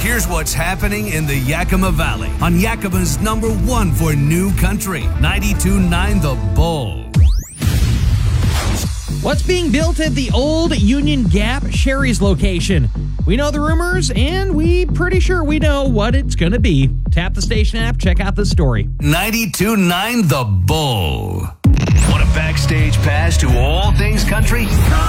Here's what's happening in the Yakima Valley on Yakima's #1 for New Country, 92.9 The Bull. What's being built at the old Union Gap Sherry's location? We know the rumors, and we pretty sure we know what it's going to be. Tap the station app, check out the story. 92.9 The Bull. Want a backstage pass to all things country?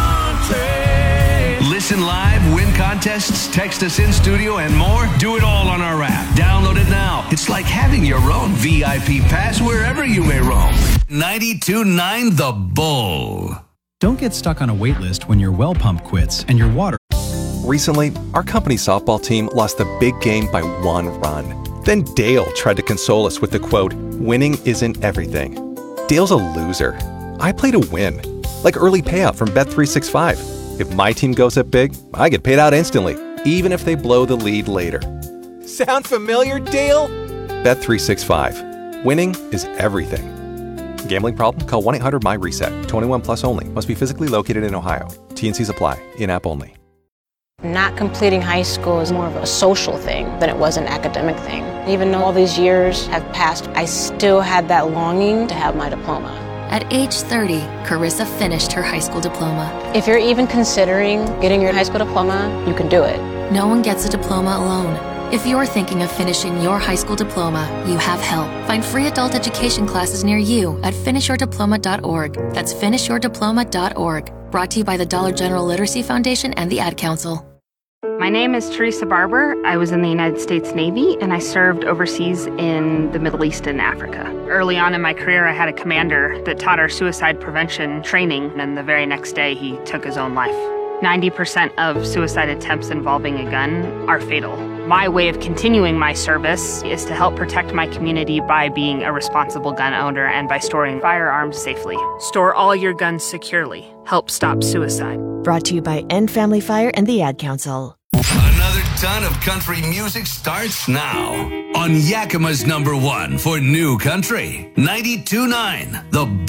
Country! Listen live, win contests, text us in studio, and more? Do it all on our app. Download it now. It's like having your own VIP pass wherever you may roam. 92.9 The Bull. Don't get stuck on a wait list when your well pump quits and your water. Recently, our company softball team lost the big game by 1 run. Then Dale tried to console us with the quote, "Winning isn't everything." Dale's a loser. I play to win. Like early payout from Bet365. If my team goes up big, I get paid out instantly, even if they blow the lead later. Sound familiar, Dale? Bet365. Winning is everything. Gambling problem? Call 1-800-MY-RESET. 21 plus only. Must be physically located in Ohio. T&Cs apply. In-app only. Not completing high school is more of a social thing than it was an academic thing. Even though all these years have passed, I still had that longing to have my diploma. At age 30, Carissa finished her high school diploma. If you're even considering getting your high school diploma, you can do it. No one gets a diploma alone. If you're thinking of finishing your high school diploma, you have help. Find free adult education classes near you at finishyourdiploma.org. That's finishyourdiploma.org. Brought to you by the Dollar General Literacy Foundation and the Ad Council. My name is Teresa Barber. I was in the United States Navy, and I served overseas in the Middle East and Africa. Early on in my career, I had a commander that taught our suicide prevention training, and the very next day, he took his own life. 90% of suicide attempts involving a gun are fatal. My way of continuing my service is to help protect my community by being a responsible gun owner and by storing firearms safely. Store all your guns securely. Help stop suicide. Brought to you by End Family Fire and the Ad Council. Another ton of country music starts now on Yakima's #1 for New Country, 92.9 The Bull.